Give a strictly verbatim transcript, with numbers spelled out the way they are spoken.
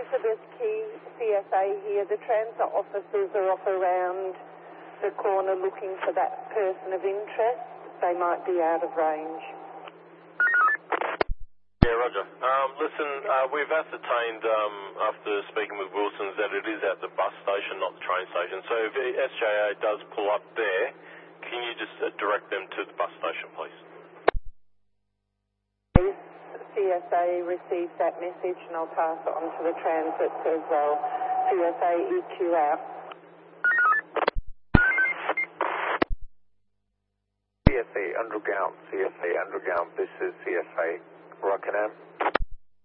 to the key C S A here. The transit officers are off around the corner looking for that person of interest. They might be out of range. Yeah, Roger. Um, listen, uh, we've ascertained um, after speaking with Wilson's that it is at the bus station, not the train station. So if S J A does pull up there, can you just uh, direct them to the bus station, please? C S A received that message and I'll pass it on to the transit as well. C S A E Q out. C S A Underground, C S A Underground, this is C S A Rockingham.